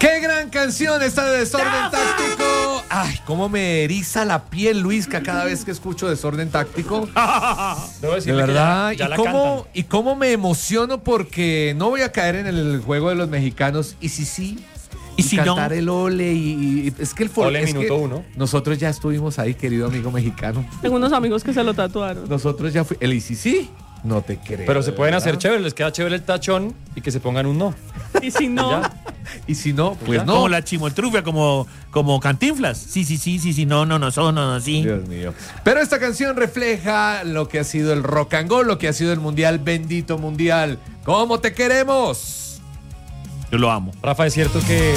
¡Qué gran canción esta de Desorden Táctico! Ay, cómo me eriza la piel, Luisca, cada vez que escucho Desorden Táctico. Debo De decirle verdad, que ya la y cómo me emociono porque no voy a caer en el juego de los mexicanos. Y sí, y si cantar no, el ole y es que el folclore. Ole minuto uno. Nosotros ya estuvimos ahí, querido amigo mexicano. Tengo unos amigos que se lo tatuaron. Nosotros ya fuimos. El sí, no te creo. Pero se pueden ¿verdad? hacer chévere, les queda chévere el tachón y que se pongan un no. Y si no, Ya. Y si no, pues ya. no. como la chimoltrufia, como Cantinflas. Sí, sí. Dios mío. Pero esta canción refleja lo que ha sido el rock and roll, lo que ha sido el mundial, bendito mundial. ¿Cómo te queremos? Yo lo amo. Rafa, es cierto que...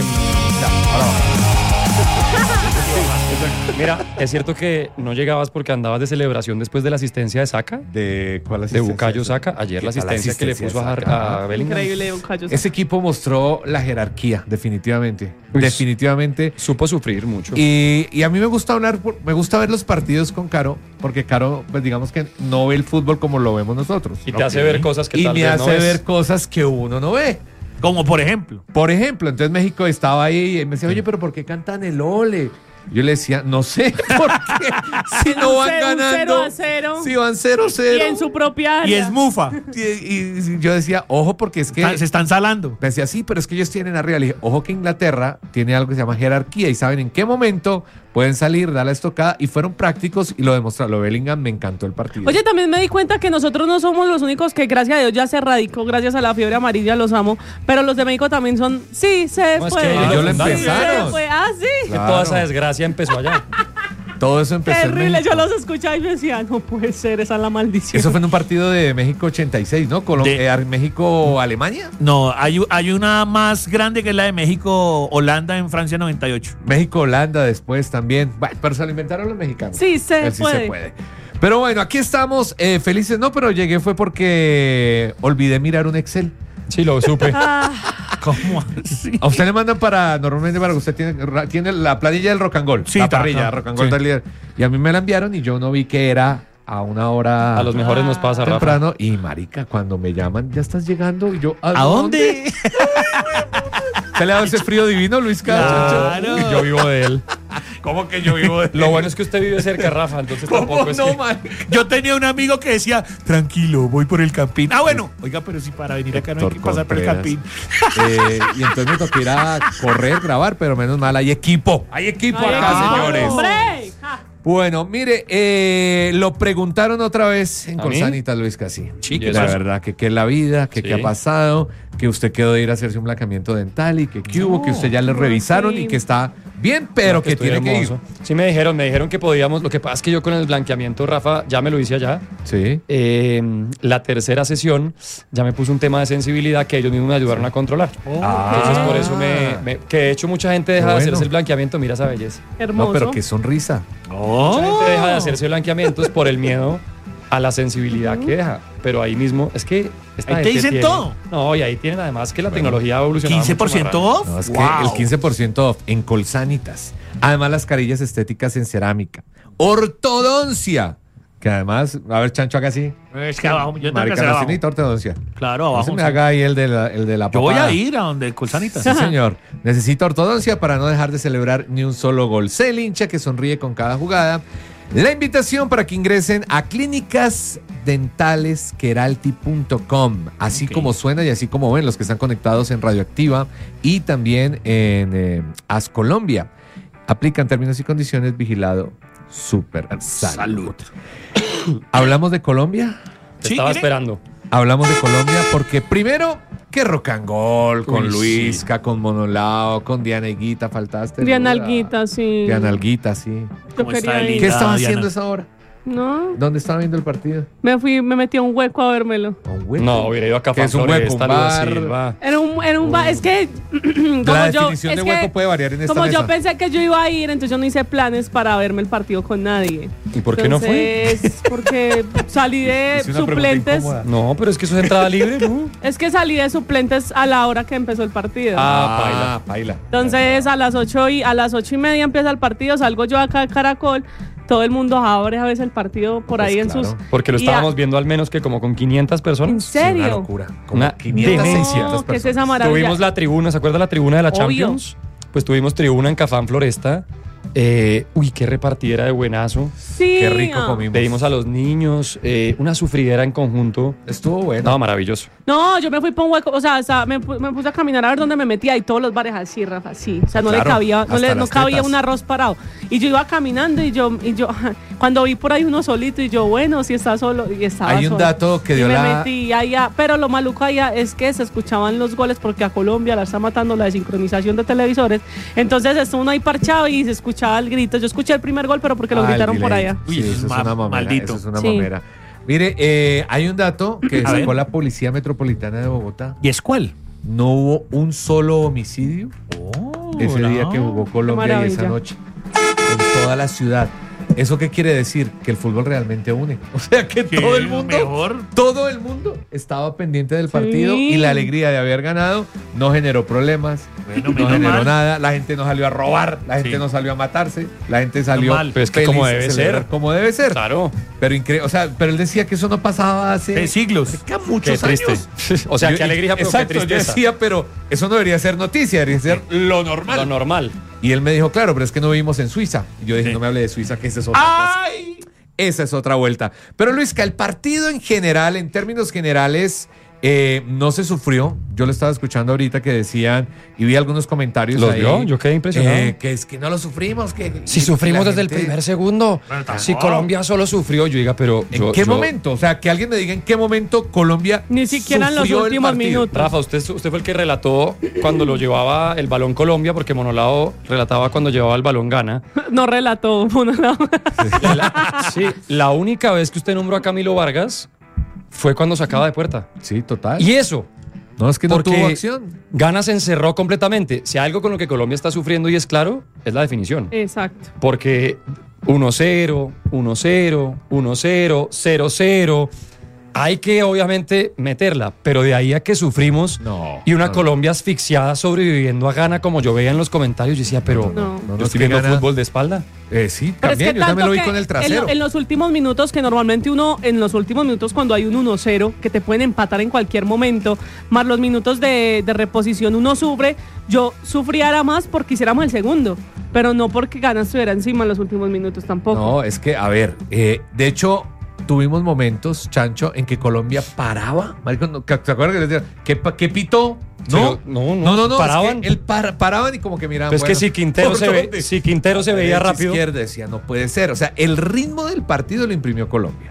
Mira, es cierto que no llegabas porque andabas de celebración después de la asistencia de Saka, ¿De cuál de asistencia? Bukayo Saka. Ayer la ¿Qué tal asistencia que le puso Saka? a Bellingham. increíble, un callo. Ese equipo mostró la jerarquía, definitivamente. Uy, definitivamente. Supo sufrir mucho. Y a mí me gusta me gusta ver los partidos con Caro, porque Caro, pues digamos que no ve el fútbol como lo vemos nosotros. Y te hace ver cosas que Y tal me vez hace no ves. ver cosas que uno no ve. Como por ejemplo. Por ejemplo, entonces México estaba ahí y me decía, oye, pero ¿por qué cantan el ole? Yo le decía, no sé, porque si no van ganando. 0-0. Si van 0-0. Y en su propia área. Y es mufa. Y yo decía, ojo, porque es que. Se están salando. Me decía, sí, pero es que ellos tienen arriba. Le dije, ojo que Inglaterra tiene algo que se llama jerarquía y saben en qué momento pueden salir, dar la estocada. Y fueron prácticos y lo demostraron. Lo Bellingham me encantó el partido. Oye, también me di cuenta que nosotros no somos los únicos que, gracias a Dios, ya se erradicó, gracias a la fiebre amarilla, los amo. Pero los de México también son, sí, se No, es puede. que ellos lo Sí, empezaron. se fue. Ah, sí. Que Claro. toda esa desgracia empezó allá. Todo eso empezó en Terrible, México. yo los escuchaba y me decía, no puede ser, esa es la maldición. Eso fue en un partido de México 86, ¿no? México-Alemania. No, hay una más grande que es la de México-Holanda en Francia 98. México-Holanda después también. Bueno, pero se lo inventaron los mexicanos. Sí, se Sí puede. se puede. Pero bueno, aquí estamos felices. No, pero llegué fue porque olvidé mirar un Excel. Sí, lo supe. Ah, ¿Cómo así? A usted le mandan normalmente para que usted tiene la planilla del rock and roll. Sí, la está parrilla, acá. rock and roll Sí. del líder. Y a mí me la enviaron y yo no vi que era a una hora A los mejores nos pasa, Rafa. temprano. Y marica, cuando me llaman, ya estás llegando. Y yo, ¿A dónde? ¿Se le ha dado ese frío divino, Luis Cacho? Claro. Yo vivo de él. ¿Cómo que yo vivo de Lo bueno es que usted vive cerca, Rafa, entonces tampoco es no, que... man? Yo tenía un amigo que decía, tranquilo, voy por el campín. Ah, bueno, oiga, pero si para venir acá no hay que pasar por el campín. Y entonces me tocó ir a correr, grabar, pero menos mal, hay equipo. Hay equipo ay, acá, ay, señores. ¡Hombre! Ja. Bueno, mire, lo preguntaron otra vez en ¿A mí? Colsanitas, Luis Casi. Sí, ¿qué la pasó? verdad, que qué es la vida, que Sí. qué ha pasado, que usted quedó de ir a hacerse un blanqueamiento dental y que qué hubo, que usted ya le revisaron sí. y que está bien, pero que estoy tiene que ir. hermoso. Sí, me dijeron que podíamos. Lo que pasa es que yo con el blanqueamiento, Rafa, ya me lo hice allá. Sí. La tercera sesión ya me puso un tema de sensibilidad que ellos mismos me ayudaron a controlar. Entonces por eso que de hecho mucha gente deja de Bueno. hacerse el blanqueamiento, mira esa belleza. Hermoso. No, pero qué sonrisa. Mucha gente deja de hacerse blanqueamientos por el miedo a la sensibilidad que deja. Pero ahí mismo, es que esta Ahí te gente dicen tiene- todo. No, y ahí tienen además que la tecnología ha evolucionado. 15% off. No, es que Wow. el 15% off en Colsanitas. Además, las carillas estéticas en cerámica. Ortodoncia. Que además, a ver, Chancho, haga así. Es que abajo, yo tengo que Marica, hacer no abajo. se necesita ortodoncia. Claro, No abajo. se me haga ahí el de la Yo voy papada. a ir a donde Colsanitas. Sí, señor. Necesita ortodoncia para no dejar de celebrar ni un solo gol. Sé el hincha que sonríe con cada jugada. La invitación para que ingresen a clínicasdentalesqueralti.com. Así Ok. como suena y así como ven los que están conectados en Radioactiva y también en As Colombia. Aplican términos y condiciones, vigilado Super Salud. ¿Hablamos de Colombia? Te Sí, estaba mire. esperando. Hablamos de Colombia porque primero, que rock and roll, con Uy, Luisca, con Monolao, con Diana Higuita, faltaste. Diana Lula. Alguita, sí. Diana Alguita, sí. Yo ¿Cómo está quería el ir. ¿Qué Diana. estaba haciendo esa hora? No, ¿Dónde estaba viendo el partido? me metí a un hueco a vérmelo. ¿A un hueco? No, hubiera ido a Café ¿Qué es un hueco? ¿Un bar? Era un bar, es que La definición de hueco puede variar en esta como mesa. yo pensé que yo iba a ir, entonces yo no hice planes para verme el partido con nadie. ¿Y por qué no fue? Entonces, porque salí de Hice una pregunta suplentes. incómoda. No, pero es que eso es entrada libre, ¿no? Es que salí de suplentes a la hora que empezó el partido. Ah, paila. Entonces a las 8:30 empieza el partido, salgo yo acá de Caracol todo el mundo abre a veces el partido por Pues ahí en claro. sus... Porque lo y estábamos viendo al menos que como con 500 ¿En personas. Sí, una serio? locura. Como Una 500, demencia. 600 No, ¿qué es personas. esa maravilla? Tuvimos la tribuna, ¿se acuerda la tribuna de la Obvio. Champions? Pues tuvimos tribuna en Cafán Floresta. Uy, qué repartidera de buenazo. Sí. Qué rico comimos. Pedimos a los niños, una sufridera en conjunto. Estuvo bueno. No, maravilloso. No, yo me fui por un hueco, o sea, hasta me puse a caminar a ver dónde me metía y todos los bares así, Rafa, así. O sea, no Claro, le cabía, hasta no las cabía tetas. un arroz parado. Y yo iba caminando y yo, cuando vi por ahí uno solito y yo, bueno, si está solo, y estaba Hay un solo. dato que y dio me la... metí allá, pero lo maluco allá es que se escuchaban los goles porque a Colombia la está matando la desincronización de televisores. Entonces estuvo uno ahí parchado y se escuchaba el grito. Yo escuché el primer gol, pero porque lo Ah, el gritaron por delay. allá. Uy, Sí, eso es eso es una mamera. maldito. Eso es una Sí. mamera. Mire, hay un dato que A sacó ver. la Policía Metropolitana de Bogotá. ¿Y es cuál? No hubo un solo homicidio ese día que jugó Colombia y esa maravilla. noche. En toda la ciudad. ¿Eso qué quiere decir? Que el fútbol realmente une. O sea que Que todo el es mundo, mejor. todo el mundo estaba pendiente del partido Sí. y la alegría de haber ganado no generó problemas, Bueno, no menos generó mal. nada, la gente no salió a robar, la gente Sí. no salió a matarse, la gente salió mal. Pero es que feliz como a debe celebrar ser. como debe ser. Claro. Pero increíble, o sea, pero él decía que eso no pasaba hace De siglos. hace muchos Qué triste. años. O sea, Yo- qué alegría, pero exacto, qué yo tristeza. decía, pero eso no debería ser noticia, debería ser lo normal. Lo normal. Y él me dijo, claro, pero es que no vivimos en Suiza. Y yo dije, Sí. no me hable de Suiza, que esa es otra cosa. ¡Ay! Esa es otra vuelta. Pero Luisca, el partido en general, en términos generales, no se sufrió. Yo lo estaba escuchando ahorita que decían, y vi algunos comentarios ¿Los ahí, vio? Yo quedé impresionado. que es que no lo sufrimos. Si y sufrimos la desde el gente- primer segundo. Bueno, tampoco. Si Colombia solo sufrió, yo diga, pero. ¿En qué momento? O sea, que alguien me diga en qué momento Colombia Ni siquiera en los sufrió el últimos partido. minutos. Rafa, usted fue el que relató cuando lo llevaba el balón Colombia, porque Monolao relataba cuando llevaba el balón Gana. No relató. Sí, la única vez que usted nombró a Camilo Vargas fue cuando sacaba de puerta. Sí, total. Y eso, no, es que no porque tuvo acción. Gana se encerró completamente. Si hay algo con lo que Colombia está sufriendo y es claro, es la definición. Exacto. Porque 1-0, 1-0, 1-0, 0-0. Hay que obviamente meterla, pero de ahí a que sufrimos No, y una no. Colombia asfixiada sobreviviendo a Gana, como yo veía en los comentarios, yo decía, pero No. No, yo estoy que viendo Gana- fútbol de espalda. Sí, Pero es también. que Yo también lo vi tanto con el que trasero. en los últimos minutos, que normalmente uno, en los últimos minutos cuando hay un 1-0, que te pueden empatar en cualquier momento, más los minutos de reposición, uno sufre. Yo sufriera más porque hiciéramos el segundo, pero no porque Gana estuviera encima en los últimos minutos tampoco. No, es que, a ver, de hecho, tuvimos momentos, Chancho, en que Colombia paraba. Marico, ¿te acuerdas que les decía, ¿qué pitó? No, Pero no, paraban. Es que paraban y como que miraban. Pues es que bueno, si Quintero ¿por se ve, dónde? si Quintero se veía Derecha, rápido. Izquierda, decía, no puede ser. O sea, el ritmo del partido lo imprimió Colombia.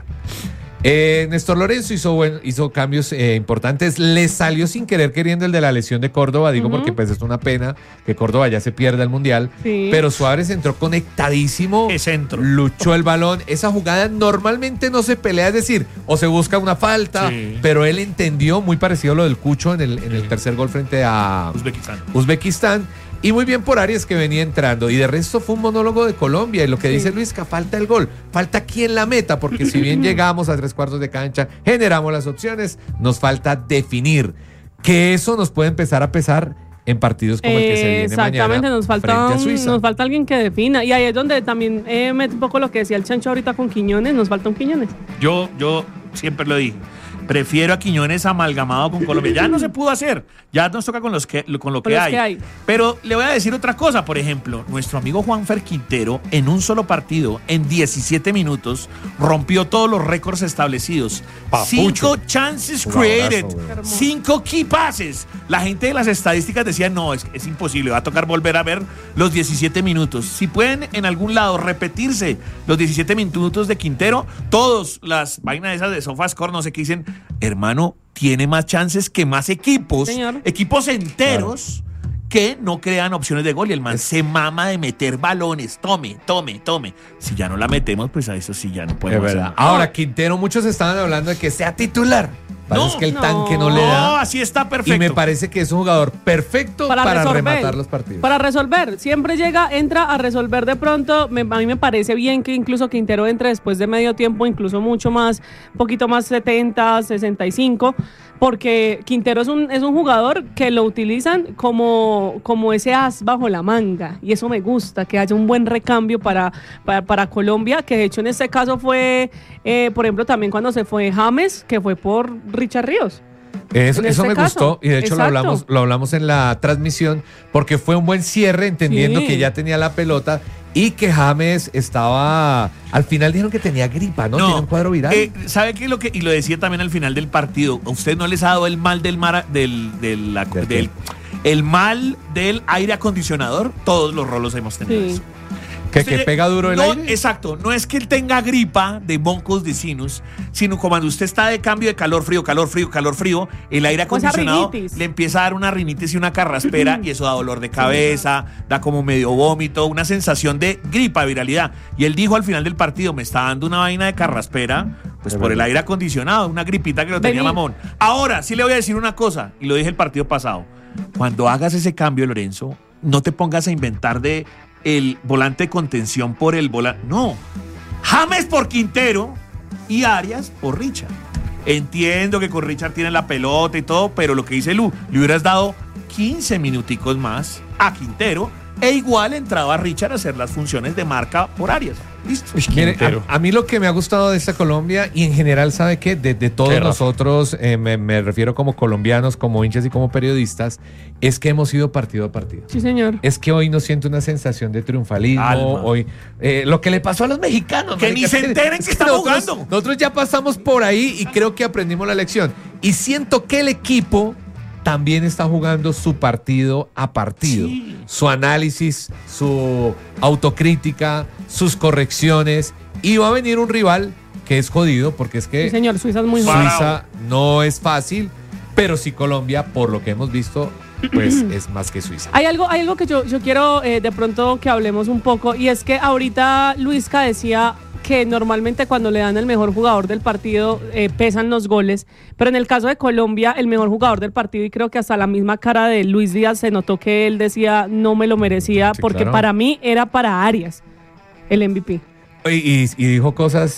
Néstor Lorenzo hizo cambios importantes. Le salió sin querer queriendo el de la lesión de Córdoba, digo porque pues es una pena que Córdoba ya se pierda el Mundial. Sí. Pero Suárez entró conectadísimo. Qué centro. Luchó el balón. Esa jugada normalmente no se pelea, es decir, o se busca una falta, Sí. pero él entendió, muy parecido a lo del Cucho en el tercer gol frente a Uzbekistán. Y muy bien por Arias que venía entrando. Y de resto fue un monólogo de Colombia. Y lo que dice Luisca, falta el gol. Falta quién la meta. Porque si bien llegamos a 3/4 de cancha, generamos las opciones, nos falta definir. Que eso nos puede empezar a pesar en partidos como el que se viene Exactamente, mañana nos falta, frente a Suiza. nos falta alguien que defina. Y ahí es donde también mete un poco lo que decía el Chancho ahorita con Quiñones. Nos falta un Quiñones. Yo siempre lo dije. Prefiero a Quiñones amalgamado con Colombia. Ya no se pudo hacer. Ya nos toca con lo que los hay. que hay. Pero le voy a decir otra cosa. Por ejemplo, nuestro amigo Juanfer Quintero, en un solo partido, en 17 minutos, rompió todos los récords establecidos. Papucho. 5 chances Jugadorazo, created. güey. Hermoso. 5 key passes. La gente de las estadísticas decía, no, es imposible. Va a tocar volver a ver los 17 minutos. Si pueden en algún lado repetirse los 17 minutos de Quintero, todas las vainas esas de SofaScore, no sé qué dicen, hermano, tiene más chances que más equipos, Señor. equipos enteros que no crean opciones de gol y el man se mama de meter balones, tome. Si ya no la metemos, pues a eso sí ya no Es podemos verdad. hacer nada. Ahora, Quintero, muchos estaban hablando de que sea titular. Parece No. que el No. tanque no le No, da. así está perfecto. Y me parece que es un jugador perfecto para rematar los partidos. Para resolver. Siempre entra a resolver de pronto. A mí me parece bien que incluso Quintero entre después de medio tiempo, incluso mucho más, un poquito más 70, 65. Porque Quintero es un jugador que lo utilizan como ese as bajo la manga. Y eso me gusta, que haya un buen recambio para Colombia, que de hecho en este caso fue, por ejemplo, también cuando se fue James, que fue por Richard Ríos. Eso En este me caso. gustó y de hecho Exacto. lo hablamos en la transmisión porque fue un buen cierre entendiendo Sí. que ya tenía la pelota y que James estaba, al final dijeron que tenía gripa, ¿no? Tiene un cuadro viral. ¿Sabe qué? Y lo decía también al final del partido, ¿a usted no les ha dado el mal el mal del aire acondicionador? Todos los rolos hemos tenido Sí. eso. que Usted- pega duro el no, aire. Exacto, no es que él tenga gripa de moncos de sinus, sino cuando usted está de cambio de calor, frío, el aire O esa acondicionado rinitis. le empieza a dar una rinitis y una carraspera y eso da dolor de cabeza, da como medio vómito, una sensación de gripa, viralidad. Y él dijo al final del partido, me está dando una vaina de carraspera, pues Es por el verdad. aire acondicionado, una gripita que lo tenía Vení. mamón. Ahora, sí le voy a decir una cosa, y lo dije el partido pasado, cuando hagas ese cambio, Lorenzo, no te pongas a inventar de el volante de contención por el volante. No. James por Quintero y Arias por Richard. Entiendo que con Richard tiene la pelota y todo, pero lo que dice Lu, le hubieras dado 15 minuticos más a Quintero e igual entraba Richard a hacer las funciones de marca por Arias. Listo. Mire, Quintero. a mí lo que me ha gustado de esta Colombia y en general, ¿sabe qué? De todos Qué Rafa. nosotros, me refiero como colombianos, como hinchas y como periodistas, es que hemos ido partido a partido. Sí, señor. Es que hoy no siento una sensación de triunfalismo. Alma. Hoy, lo que le pasó a los mexicanos. Que marica, ni se es enteren que están nosotros- jugando. Nosotros ya pasamos por ahí y creo que aprendimos la lección. Y siento que el equipo también está jugando su partido a partido. Sí. Su análisis, su autocrítica, sus correcciones. Y va a venir un rival que es jodido porque es que Sí, señor. Suiza es muy Suiza- joven. Suiza no es fácil, pero sí Colombia, por lo que hemos visto, pues es más que Suiza. Hay algo que yo quiero de pronto que hablemos un poco, y es que ahorita Luisca decía que normalmente cuando le dan el mejor jugador del partido pesan los goles, pero en el caso de Colombia el mejor jugador del partido, y creo que hasta la misma cara de Luis Díaz se notó que él decía no me lo merecía, Sí, porque claro. para mí era para Arias el MVP. Y dijo cosas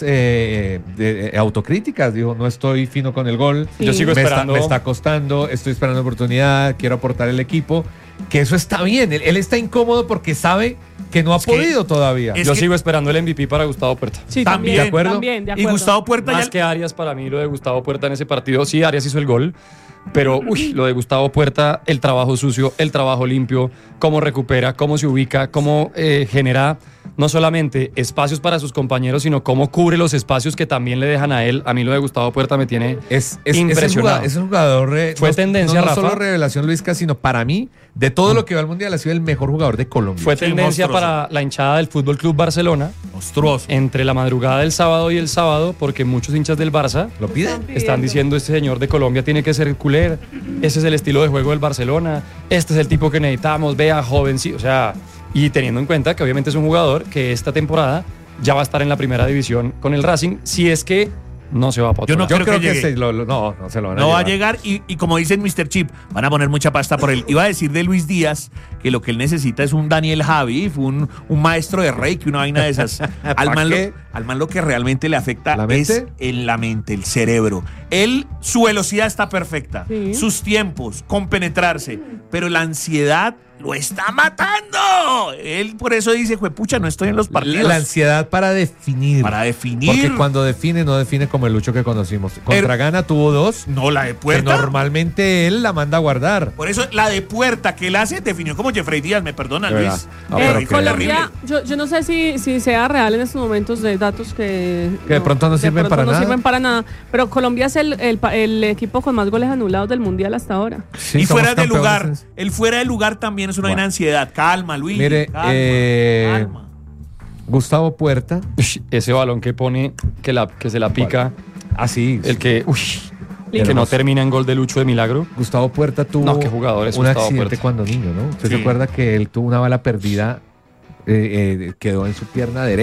autocríticas, dijo, no estoy fino con el gol, Sí. Yo sigo me esperando. me está costando, estoy esperando oportunidad, quiero aportar el equipo, que eso está bien, él está incómodo porque sabe que no ha Es que- podido todavía. es Yo que- sigo esperando el MVP para Gustavo Puerta. Sí, También. ¿De acuerdo? También, de Y acuerdo. Gustavo Puerta Más ya... que Arias, para mí lo de Gustavo Puerta en ese partido, sí, Arias hizo el gol, pero lo de Gustavo Puerta, el trabajo sucio, el trabajo limpio, cómo recupera, cómo se ubica, cómo genera no solamente espacios para sus compañeros, sino cómo cubre los espacios que también le dejan a él. A mí lo de Gustavo Puerta me tiene impresionado. Es un jugador Fue tendencia, no Rafa. solo revelación Luisca, sino para mí, de todo lo que va al Mundial, ha sido el mejor jugador de Colombia. Fue Sí, tendencia monstruoso. para la hinchada del Fútbol Club Barcelona Monstruoso. entre la madrugada del sábado y el sábado, porque muchos hinchas del Barça ¿Lo piden? están diciendo este señor de Colombia tiene que ser culé, ese es el estilo de juego del Barcelona, este es el tipo que necesitamos, vea, joven, sí, o sea, y teniendo en cuenta que obviamente es un jugador que esta temporada ya va a estar en la primera división con el Racing, si es que no se va para otro Yo no lado. Yo creo creo que que llegue. no se lo van a No va a llevar. llegar y como dicen Mr. Chip, van a poner mucha pasta por él. Iba a decir de Luis Díaz que lo que él necesita es un Daniel Javi, un maestro de Reiki, una vaina de esas. qué? Al man lo que realmente le afecta ¿La es mente? en la mente, el cerebro. Su velocidad está perfecta, Sí. sus tiempos, compenetrarse, pero la ansiedad lo está matando. Él por eso dice, juepucha, no estoy en los partidos. La ansiedad para definir. Para definir. Porque cuando define, no define como el Lucho que conocimos. Contra Ghana tuvo dos, No, la de que Puerta. normalmente él la manda a guardar. Por eso la de Puerta que él hace definió como Jeffrey Díaz, me perdona De verdad. Luis. No, Eh, pero que- Colombia, yo no sé si sea real en estos momentos de datos que de pronto no sirven para nada. sirven para nada, pero Colombia es el equipo con más goles anulados del mundial hasta ahora. Sí, Y somos fuera de campeones lugar, en eso. el fuera de lugar también es una Bueno. gran ansiedad. Calma, Luis. Mire, calma, calma. Gustavo Puerta. Ush, ese balón que pone, que se la pica, Así. el que, que no Hermoso. termina en gol de Lucho de milagro. Gustavo Puerta tuvo No, qué jugador es un Gustavo accidente Puerta. cuando niño, ¿no? ¿Usted Sí. se acuerda que él tuvo una bala perdida, quedó en su pierna derecha?